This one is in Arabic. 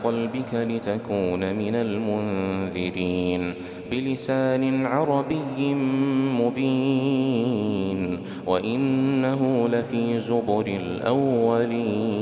قلبك لتكون من المنذرين بلسان عربي مبين وإنه لفي زبر الأولين.